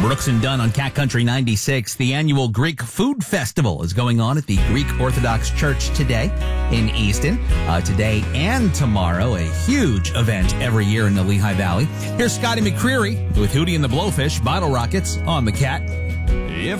Brooks and Dunn on Cat Country 96. The annual Greek Food Festival is going on at the Greek Orthodox Church today in Easton. Today and tomorrow, a huge event every year in the Lehigh Valley. Here's Scotty McCreery with Hootie and the Blowfish Bottle Rockets on the Cat